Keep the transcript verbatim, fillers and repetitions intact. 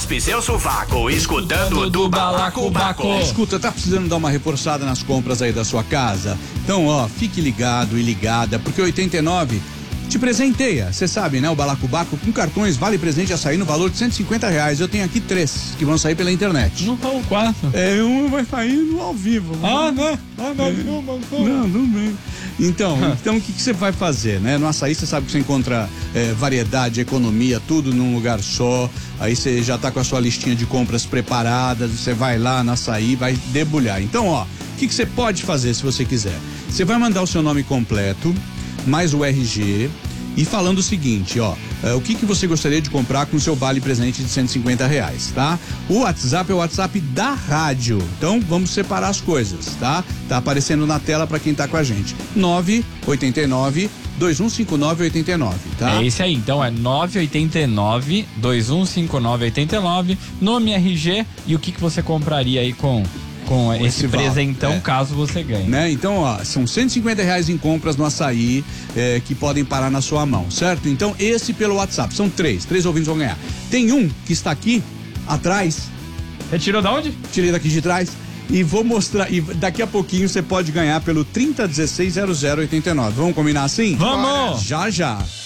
raspe seu sovaco, escutando do Balacobaco. Escuta, tá precisando dar uma reforçada nas compras aí da sua casa? Então, ó, fique ligado e ligada, porque oitenta e nove te presenteia, você sabe, né? O Balacobaco com cartões vale presente a sair no valor de cento e cinquenta reais. Eu tenho aqui três que vão sair pela internet. Não são quatro. É, um vai sair no ao vivo. Ah, né? Ah, não, é. não, não, não, não vem. Então, então o que que você vai fazer, né? No açaí você sabe que você encontra é, variedade, economia, tudo num lugar só. Aí você já tá com a sua listinha de compras preparadas, você vai lá no açaí, vai debulhar. Então, ó, o que que você pode fazer se você quiser? Você vai mandar o seu nome completo, mais o R G, e falando o seguinte, ó, é, o que que você gostaria de comprar com o seu vale presente de cento e cinquenta reais, tá? O WhatsApp é o WhatsApp da rádio, então vamos separar as coisas, tá? Tá aparecendo na tela pra quem tá com a gente. nove oito nove, dois um cinco nove, oito nove, tá? É esse aí, então é nove oito nove, dois um cinco nove, oito nove, nome R G e o que que você compraria aí com... com esse, esse presentão, é. Caso você ganhe. Né? Então, ó, são cento e cinquenta reais em compras no açaí é, que podem parar na sua mão, certo? Então, esse pelo WhatsApp, são três, três ouvintes vão ganhar. Tem um que está aqui, atrás. Retirou da onde? Tirei daqui de trás e vou mostrar, e daqui a pouquinho você pode ganhar pelo trinta dezesseis zero zero oitenta e nove. Vamos combinar assim? Vamos! Já, já.